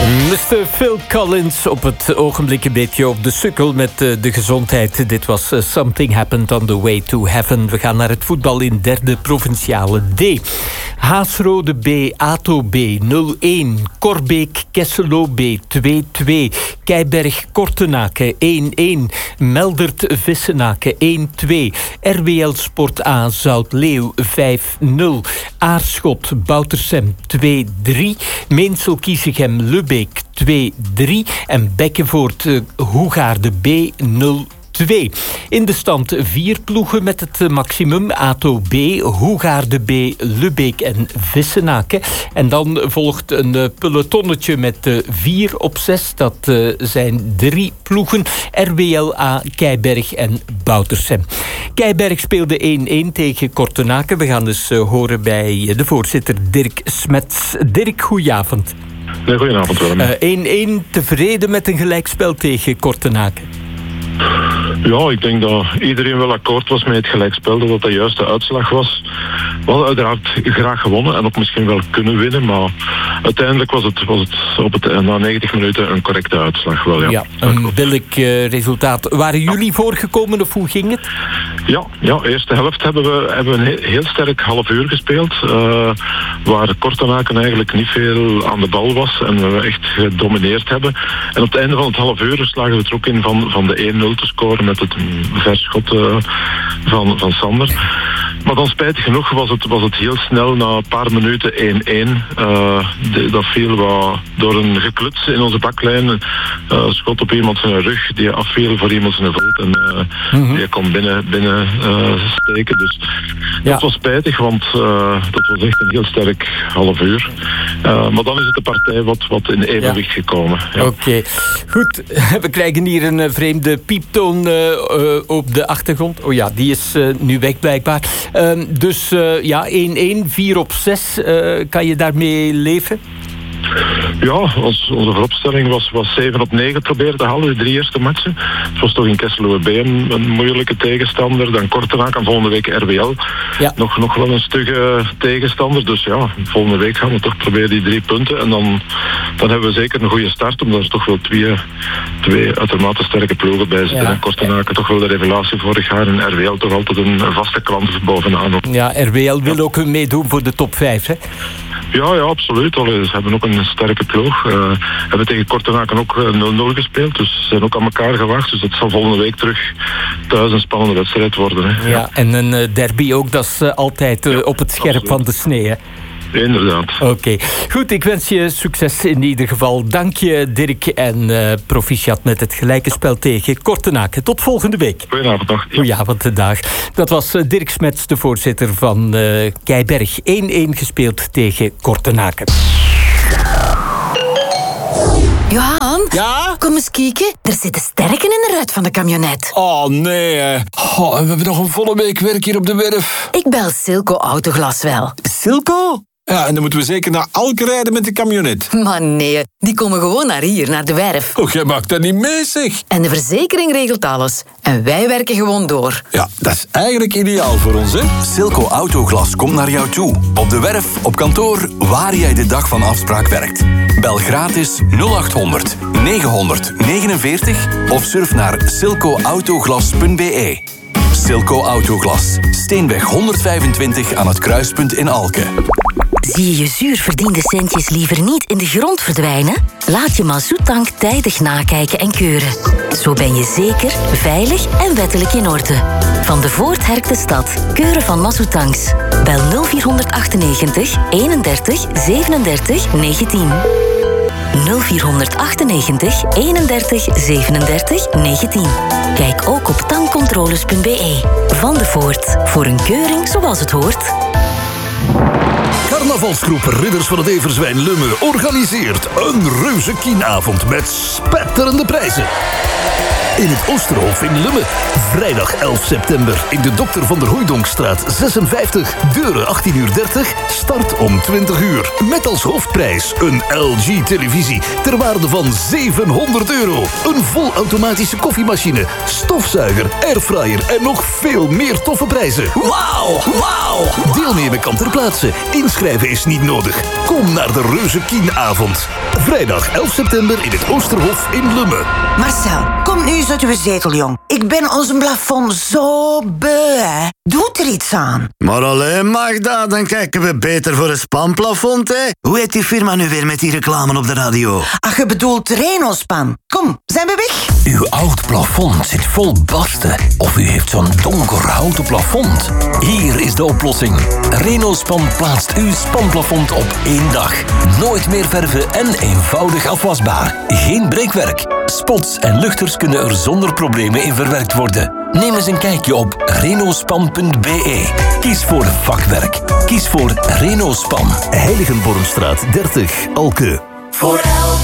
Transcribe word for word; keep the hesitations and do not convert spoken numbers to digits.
mister Phil Collins op het ogenblik een beetje op de sukkel met de gezondheid. Dit was Something Happened on the Way to Heaven. We gaan naar het voetbal in derde provinciale D. Haasrode B, Ato B nul een. Korbeek, Kesselo B twee twee. Keiberg, Kortenaken één een. Meldert, Vissenaken één twee. R W L Sport A, Zoutleeuw vijf nul. Aarschot, Boutersem twee drie. Meensel, Kiezegem, Lubbeek twee drie. En Bekkenvoort, uh, Hoegaarde B nul twee. In de stand vier ploegen met het maximum. Ato B, Hoegaarde B, Lubbeek en Vissenaken. En dan volgt een uh, pelotonnetje met uh, vier op zes. Dat uh, zijn drie ploegen. R W L A, Keiberg en Boutersem. Keiberg speelde één een tegen Kortenaken. We gaan dus uh, horen bij de voorzitter Dirk Smets. Dirk, goedenavond. Nee, goedenavond Willem. één een uh, tevreden met een gelijkspel tegen Kortenaken. Ja, ik denk dat iedereen wel akkoord was met het gelijkspel, dat dat de juiste uitslag was. We hadden uiteraard graag gewonnen en ook misschien wel kunnen winnen, maar uiteindelijk was het, was het op het, na negentig minuten een correcte uitslag. Wel, ja. ja, een billig uh, resultaat. Waren jullie ja. voorgekomen of hoe ging het? Ja, ja, eerste helft hebben we, hebben we een heel sterk half uur gespeeld, uh, waar Kortenaken eigenlijk niet veel aan de bal was en we echt gedomineerd hebben. En op het einde van het half uur slagen we er ook in van, van de één nul te scoren met het verschot uh, van, van Sander. Maar dan spijtig genoeg was het, was het heel snel, na een paar minuten één een. Uh, de, dat viel wat door een gekluts in onze baklijn. Uh, schot op iemand zijn rug, die afviel voor iemand zijn voet. En uh, mm-hmm. die kon binnen, binnen uh, steken. Dus ja. dat was spijtig, want uh, dat was echt een heel sterk half uur. Uh, maar dan is het de partij wat, wat in evenwicht ja. gekomen. Ja. Oké, okay. Goed. We krijgen hier een uh, vreemde pieptoon uh, uh, op de achtergrond. Oh ja, die is uh, nu weg blijkbaar. Uh, dus uh, ja, één een, vier op zes. Uh, kan je daarmee leven? Ja, ons, onze vooropstelling was, was zeven op negen proberen te halen, de drie eerste matchen. Het was toch in Kesselo B een, een moeilijke tegenstander. Dan Kortenaken, volgende week R W L. Ja. Nog, nog wel een stugge tegenstander. Dus ja, volgende week gaan we toch proberen die drie punten. En dan, dan hebben we zeker een goede start, omdat er toch wel twee, twee uitermate sterke ploegen bij zitten. Ja. En Kortenaken toch wel de revelatie vorig jaar. En R W L toch altijd een vaste klant bovenaan. Ja, R W L wil ja. ook meedoen voor de top vijf, hè? Ja, ja, absoluut. Allee, ze hebben ook een sterke ploeg. Uh, hebben tegen Kortenaken ook nul nul gespeeld. Dus ze zijn ook aan elkaar gewacht. Dus dat zal volgende week terug thuis een spannende wedstrijd worden. Hè. Ja, ja, en een uh, derby ook. Dat is uh, altijd uh, ja, op het scherp absoluut. Van de snee, hè? Inderdaad. Oké. Okay. Goed, ik wens je succes in ieder geval. Dank je, Dirk. En uh, proficiat met het gelijke spel tegen Kortenaken. Tot volgende week. Goedenavond nog. Goedenavond, dag. Dat was uh, Dirk Smets, de voorzitter van uh, Keiberg. één een gespeeld tegen Kortenaken. Johan? Ja? Kom eens kijken. Er zitten sterken in de ruit van de camionet. Oh, nee. Oh, we hebben nog een volle week werk hier op de werf. Ik bel Silco Autoglas wel. Silco? Ja, en dan moeten we zeker naar Alke rijden met de camionet. Maar nee, die komen gewoon naar hier, naar de werf. Oh, jij maakt dat niet mee, zeg. En de verzekering regelt alles. En wij werken gewoon door. Ja, dat is eigenlijk ideaal voor ons, hè? Silco Autoglas komt naar jou toe. Op de werf, op kantoor, waar jij de dag van afspraak werkt. Bel gratis nul acht honderd negenhonderd negenenveertig of surf naar silco autoglas punt b e. Silco Autoglas. Steenweg honderdvijfentwintig aan het kruispunt in Alke. Zie je je zuur verdiende centjes liever niet in de grond verdwijnen? Laat je mazoettank tijdig nakijken en keuren. Zo ben je zeker, veilig en wettelijk in orde. Van de Voortherkte stad. Keuren van mazoettanks. Bel nul vier achtennegentig eenendertig zevenendertig negentien. nul vier achtennegentig eenendertig zevenendertig negentien. Kijk ook op tankcontroles punt b e. Van de Voort. Voor een keuring zoals het hoort. Carnavalsgroep Ridders van het Everzwijn Lummen organiseert een reuze kienavond met spetterende prijzen. in het Oosterhof in Lummen. Vrijdag elf september in de Dokter van der Hooidonkstraat zesenvijftig. Deuren achttien uur dertig, start om twintig uur. Met als hoofdprijs een L G-televisie ter waarde van zevenhonderd euro. Een volautomatische koffiemachine, stofzuiger, airfryer en nog veel meer toffe prijzen. Wauw, wauw. Deelnemen kan ter plaatse. Inschrijven is niet nodig. Kom naar de Reuze Kienavond. Vrijdag elf september in het Oosterhof in Lummen. Marcel, kom nu eens uit uw zetel, jong. Ik ben ons plafond zo beu, hè. Doe er iets aan. Maar alleen Magda, dan kijken we beter voor een spanplafond, hè. Hoe heet die firma nu weer met die reclame op de radio? Ach, je bedoelt Renospan. Kom, zijn we weg? Uw oud plafond zit vol barsten. Of u heeft zo'n donker houten plafond. Hier is de oplossing. Renospan plaatst uw spanplafond op één dag. Nooit meer verven en eenvoudig afwasbaar. Geen breekwerk. Spots en luchters kunnen er zonder problemen in verwerkt worden. Neem eens een kijkje op renospan punt b e. Kies voor vakwerk. Kies voor Renospan. Heiligenbormstraat dertig, Alke. Voor